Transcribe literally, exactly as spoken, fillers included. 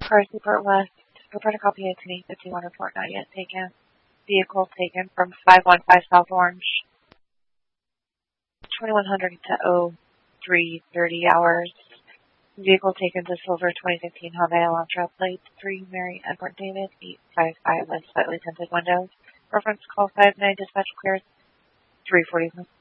Car Super West. Report a copy of ten fifty-one report not yet taken. Vehicle taken from five one five South Orange. twenty-one hundred to oh three thirty hours. Vehicle taken to Silver twenty fifteen Hyundai Elantra, plate three Mary Edward David eight five five with slightly tinted windows. Reference call five nine dispatch clears three forty